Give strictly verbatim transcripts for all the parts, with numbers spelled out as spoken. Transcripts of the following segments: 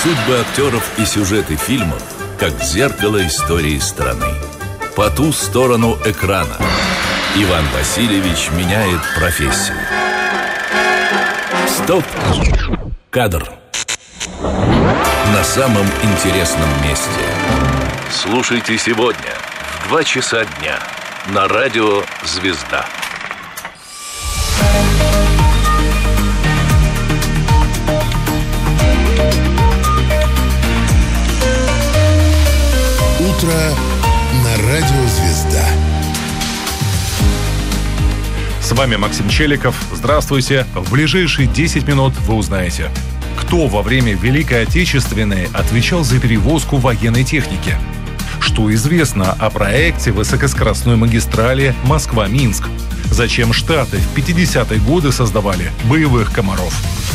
Судьбы актеров и сюжеты фильмов, как зеркало истории страны. По ту сторону экрана. Иван Васильевич меняет профессию. Стоп! Кадр. На самом интересном месте. Слушайте сегодня в два часа дня на радио «Звезда». Утро на радио «Звезда». С вами Максим Челиков. Здравствуйте. В ближайшие десять минут вы узнаете, кто во время Великой Отечественной отвечал за перевозку военной техники, что известно о проекте высокоскоростной магистрали Москва-Минск, зачем Штаты в пятидесятые годы создавали боевых комаров.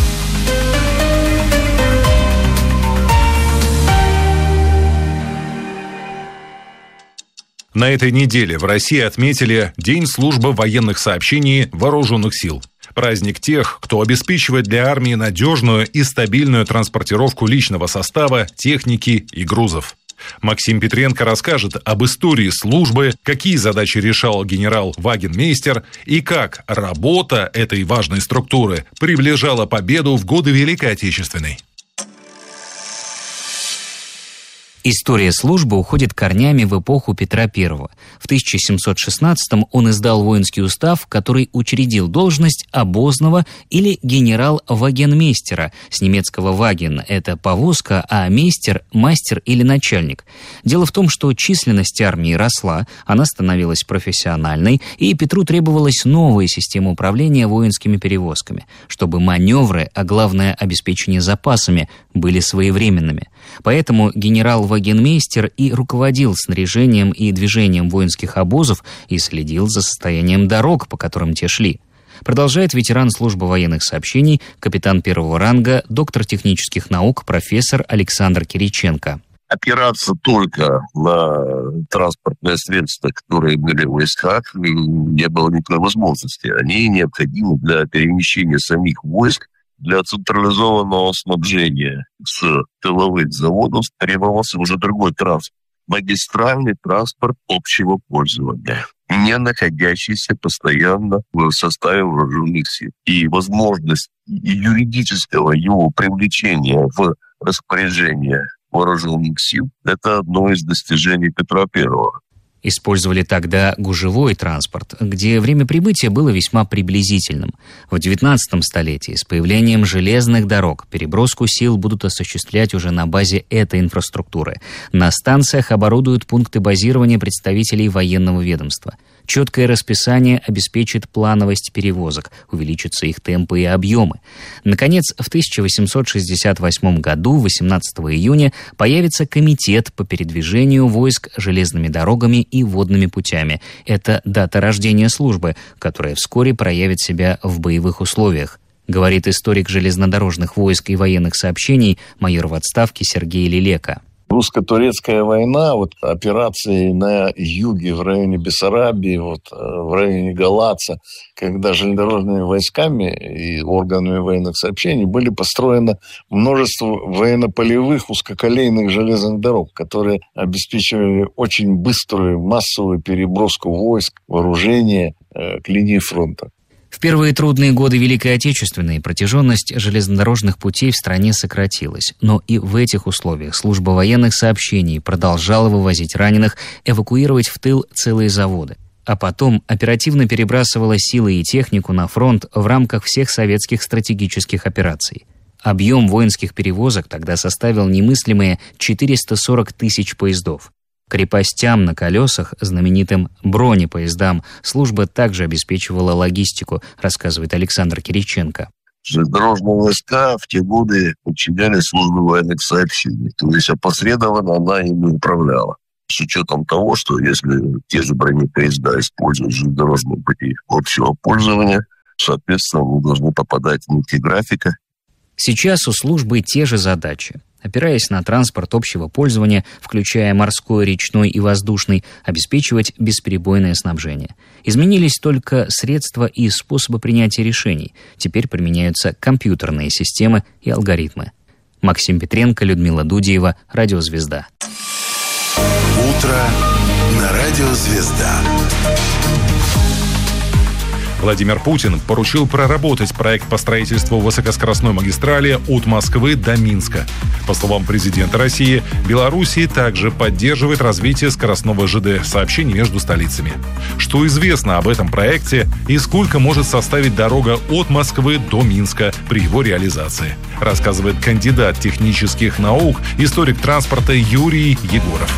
На этой неделе в России отметили День службы военных сообщений Вооруженных сил. Праздник тех, кто обеспечивает для армии надежную и стабильную транспортировку личного состава, техники и грузов. Максим Петренко расскажет об истории службы, какие задачи решал генерал-вагенмейстер и как работа этой важной структуры приближала победу в годы Великой Отечественной. История службы уходит корнями в эпоху Петра Первого. В тысяча семьсот шестнадцатом он издал воинский устав, который учредил должность обозного или генерал-вагенмейстера, с немецкого «ваген» — это повозка, а «мейстер» — мастер или начальник. Дело в том, что численность армии росла, она становилась профессиональной, и Петру требовалась новая система управления воинскими перевозками, чтобы маневры, а главное обеспечение запасами, были своевременными. Поэтому генерал-вагенмейстер и руководил снаряжением и движением воинских обозов и следил за состоянием дорог, по которым те шли. Продолжает ветеран службы военных сообщений, капитан первого ранга, доктор технических наук, профессор Александр Кириченко. Опираться только на транспортные средства, которые были в войсках, не было никакой возможности. Они необходимы для перемещения самих войск. Для централизованного снабжения с тыловых заводов требовался уже другой транспорт. Магистральный транспорт общего пользования, не находящийся постоянно в составе вооруженных сил. И возможность юридического его привлечения в распоряжение вооруженных сил – это одно из достижений Петра Первого. Использовали тогда гужевой транспорт, где время прибытия было весьма приблизительным. В девятнадцатом столетии с появлением железных дорог переброску сил будут осуществлять уже на базе этой инфраструктуры. На станциях оборудуют пункты базирования представителей военного ведомства. Четкое расписание обеспечит плановость перевозок, увеличатся их темпы и объемы. Наконец, в тысяча восемьсот шестьдесят восьмом году, восемнадцатого июня, появится комитет по передвижению войск железными дорогами и водными путями. Это дата рождения службы, которая вскоре проявит себя в боевых условиях, говорит историк железнодорожных войск и военных сообщений майор в отставке Сергей Лелека. Русско-турецкая война, вот операции на юге, в районе Бессарабии, вот, в районе Галаца, когда железнодорожными войсками и органами военных сообщений были построено множество военно-полевых узкоколейных железных дорог, которые обеспечивали очень быструю массовую переброску войск, вооружения э, к линии фронта. В первые трудные годы Великой Отечественной протяженность железнодорожных путей в стране сократилась, но и в этих условиях служба военных сообщений продолжала вывозить раненых, эвакуировать в тыл целые заводы. А потом оперативно перебрасывала силы и технику на фронт в рамках всех советских стратегических операций. Объем воинских перевозок тогда составил немыслимые четыреста сорок тысяч поездов. Крепостям на колесах, знаменитым бронепоездам, служба также обеспечивала логистику, рассказывает Александр Кириченко. Железнодорожные войска в те годы подчинялись службе военных сообщений, то есть опосредованно она ими управляла. С учетом того, что если те же бронепоезда используют железнодорожные пути общего пользования, соответственно, они должны попадать в нити графика. Сейчас у службы те же задачи. Опираясь на транспорт общего пользования, включая морской, речной и воздушный, обеспечивать бесперебойное снабжение. Изменились только средства и способы принятия решений. Теперь применяются компьютерные системы и алгоритмы. Максим Петренко, Людмила Дудиева, Радио «Звезда». Утро на Радио «Звезда». Владимир Путин поручил проработать проект по строительству высокоскоростной магистрали от Москвы до Минска. По словам президента России, Белоруссия также поддерживает развитие скоростного ЖД сообщений между столицами. Что известно об этом проекте и сколько может составить дорога от Москвы до Минска при его реализации, рассказывает кандидат технических наук, историк транспорта Юрий Егоров.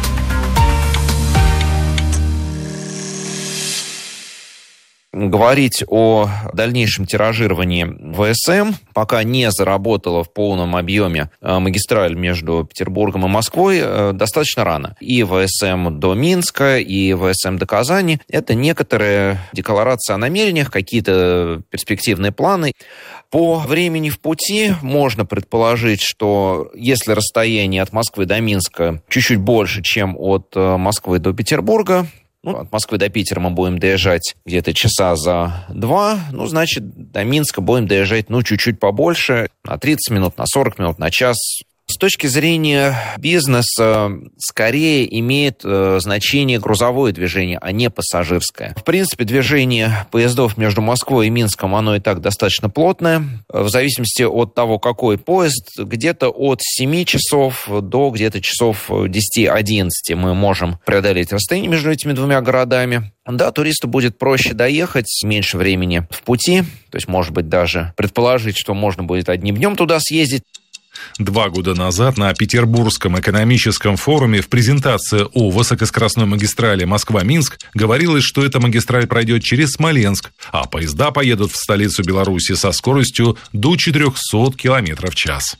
Говорить о дальнейшем тиражировании ВСМ, пока не заработала в полном объеме магистраль между Петербургом и Москвой, достаточно рано. И ВСМ до Минска, и ВСМ до Казани – это некоторые декларации о намерениях, какие-то перспективные планы. По времени в пути можно предположить, что если расстояние от Москвы до Минска чуть-чуть больше, чем от Москвы до Петербурга, ну, от Москвы до Питера мы будем доезжать где-то часа за два. Ну, значит, до Минска будем доезжать, ну, чуть-чуть побольше. На тридцать минут, на сорок минут, на час. С точки зрения бизнеса, скорее имеет э, значение грузовое движение, а не пассажирское. В принципе, движение поездов между Москвой и Минском, оно и так достаточно плотное. В зависимости от того, какой поезд, где-то от семи часов до где-то часов десяти-одиннадцати мы можем преодолеть расстояние между этими двумя городами. Да, туристу будет проще доехать, меньше времени в пути. То есть, может быть, даже предположить, что можно будет одним днем туда съездить. Два года назад на Петербургском экономическом форуме в презентации о высокоскоростной магистрали Москва-Минск говорилось, что эта магистраль пройдет через Смоленск, а поезда поедут в столицу Беларуси со скоростью до четырехсот километров в час.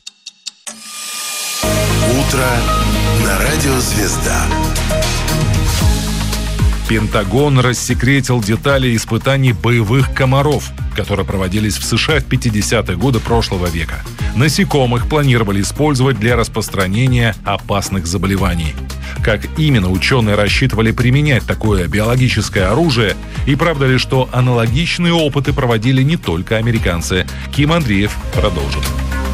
Утро на Радио «Звезда». Пентагон рассекретил детали испытаний боевых комаров, которые проводились в США в пятидесятые годы прошлого века. Насекомых планировали использовать для распространения опасных заболеваний. Как именно ученые рассчитывали применять такое биологическое оружие, и правда ли, что аналогичные опыты проводили не только американцы? Ким Андреев продолжит.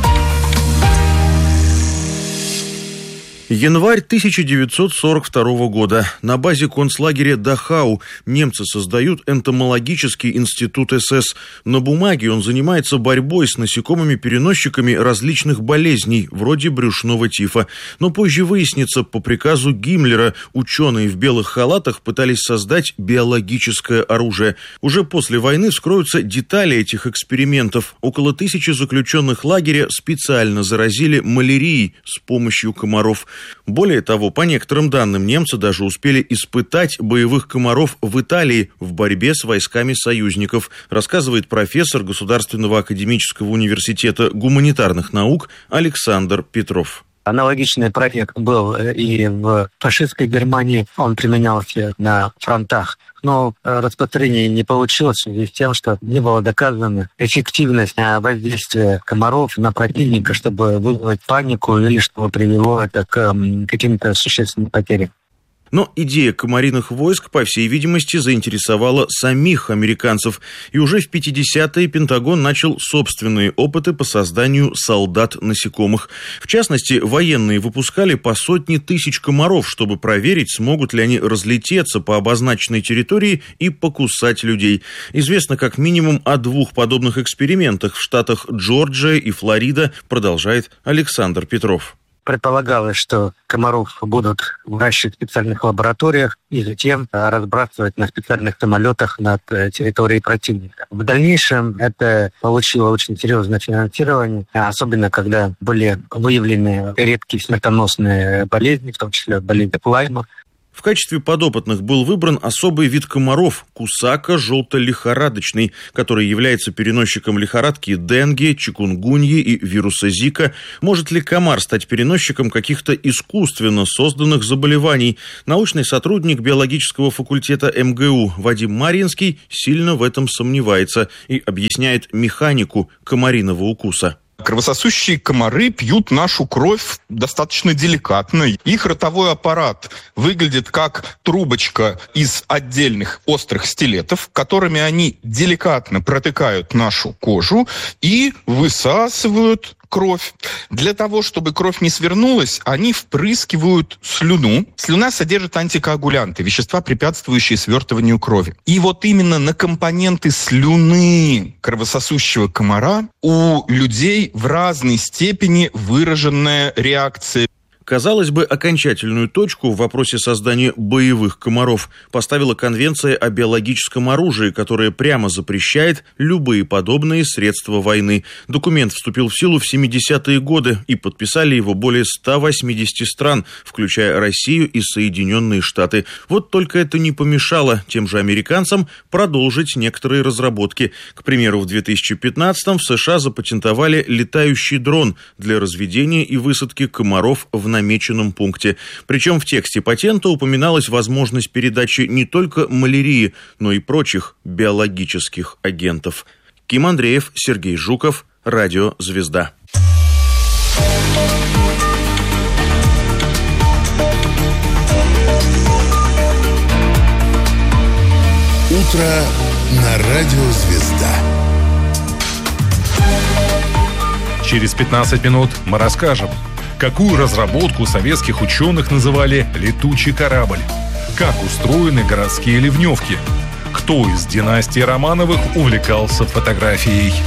Январь тысяча девятьсот сорок второго года. На базе концлагеря Дахау немцы создают энтомологический институт эс эс. На бумаге он занимается борьбой с насекомыми-переносчиками различных болезней, вроде брюшного тифа. Но позже выяснится, по приказу Гиммлера ученые в белых халатах пытались создать биологическое оружие. Уже после войны вскроются детали этих экспериментов. Около тысячи заключенных лагеря специально заразили малярией с помощью комаров. Более того, по некоторым данным, немцы даже успели испытать боевых комаров в Италии в борьбе с войсками союзников, рассказывает профессор Государственного академического университета гуманитарных наук Александр Петров. Аналогичный проект был и в фашистской Германии, он применялся на фронтах. Но распространение не получилось в связи с тем, что не было доказана эффективность воздействия комаров на противника, чтобы вызвать панику или чтобы привело это к каким-то существенным потерям. Но идея комариных войск, по всей видимости, заинтересовала самих американцев. И уже в пятидесятые Пентагон начал собственные опыты по созданию солдат-насекомых. В частности, военные выпускали по сотне тысяч комаров, чтобы проверить, смогут ли они разлететься по обозначенной территории и покусать людей. Известно как минимум о двух подобных экспериментах в штатах Джорджия и Флорида, продолжает Александр Петров. Предполагалось, что комаров будут выращивать в специальных лабораториях и затем разбрасывать на специальных самолетах над территорией противника. В дальнейшем это получило очень серьезное финансирование, особенно когда были выявлены редкие смертоносные болезни, в том числе болезнь Лайма. В качестве подопытных был выбран особый вид комаров – кусака желто-лихорадочный, который является переносчиком лихорадки денге, чикунгуньи и вируса Зика. Может ли комар стать переносчиком каких-то искусственно созданных заболеваний? Научный сотрудник биологического факультета эм гэ у Вадим Марьинский сильно в этом сомневается и объясняет механику комариного укуса. Кровососущие комары пьют нашу кровь достаточно деликатно. Их ротовой аппарат выглядит как трубочка из отдельных острых стилетов, которыми они деликатно протыкают нашу кожу и высасывают кровь. Для того, чтобы кровь не свернулась, они впрыскивают слюну. Слюна содержит антикоагулянты, вещества, препятствующие свертыванию крови. И вот именно на компоненты слюны кровососущего комара у людей в разной степени выраженная реакция. Казалось бы, окончательную точку в вопросе создания боевых комаров поставила Конвенция о биологическом оружии, которая прямо запрещает любые подобные средства войны. Документ вступил в силу в семидесятые годы, и подписали его более ста восьмидесяти стран, включая Россию и Соединенные Штаты. Вот только это не помешало тем же американцам продолжить некоторые разработки. К примеру, в две тысячи пятнадцатом в США запатентовали летающий дрон для разведения и высадки комаров в намеченном пункте. Причем в тексте патента упоминалась возможность передачи не только малярии, но и прочих биологических агентов. Ким Андреев, Сергей Жуков, Радио «Звезда». Утро на Радио «Звезда». Через пятнадцать минут мы расскажем, какую разработку советских ученых называли «летучий корабль», как устроены городские ливневки, кто из династии Романовых увлекался фотографией.